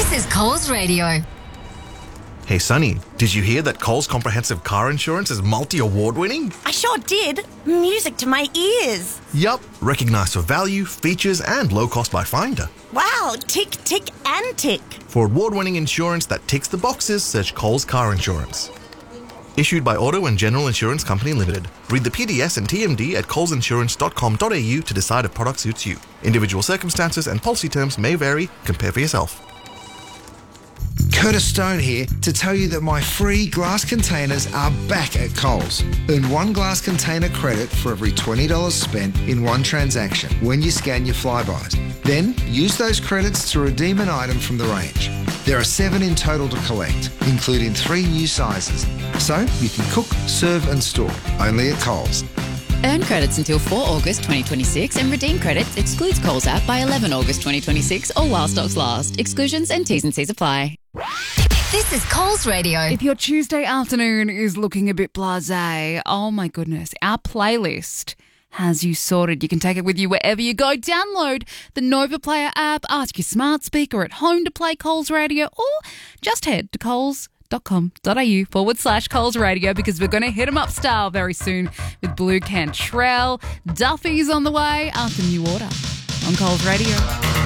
This is Coles Radio. Hey, Sonny, did you hear that Coles Comprehensive Car Insurance is multi-award winning? I sure did. Music to my ears. Yup, recognised for value, features and low cost by Finder. Wow, tick, tick and tick. For award-winning insurance that ticks the boxes, search Coles Car Insurance. Issued by Auto and General Insurance Company Limited. Read the PDS and TMD at colesinsurance.com.au to decide if product suits you. Individual circumstances and policy terms may vary. Compare for yourself. Curtis Stone here to tell you that my free glass containers are back at Coles. Earn one glass container credit for every $20 spent in one transaction when you scan your Flybys. Then use those credits to redeem an item from the range. There are 7 in total to collect, including 3 new sizes. So you can cook, serve and store, only at Coles. Earn credits until 4 August 2026 and redeem credits excludes Coles app by 11 August 2026 or while stocks last. Exclusions and T's and C's apply. This is Coles Radio. If your Tuesday afternoon is looking a bit blasé, oh my goodness, our playlist has you sorted. You can take it with you wherever you go. Download the Nova Player app, ask your smart speaker at home to play Coles Radio, or just head to coles.com.au/Coles Radio because we're going to hit 'em up style very soon with Blue Cantrell. Duffy's on the way after New Order on Coles Radio.